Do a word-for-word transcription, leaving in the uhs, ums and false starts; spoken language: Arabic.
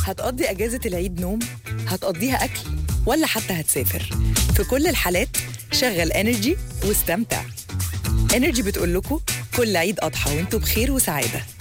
هتقضي أجازة العيد نوم؟ هتقضيها أكل؟ ولا حتى هتسافر؟ في كل الحالات شغل انرجي واستمتع. انرجي بتقول لكم كل عيد أضحى وانتوا بخير وسعادة.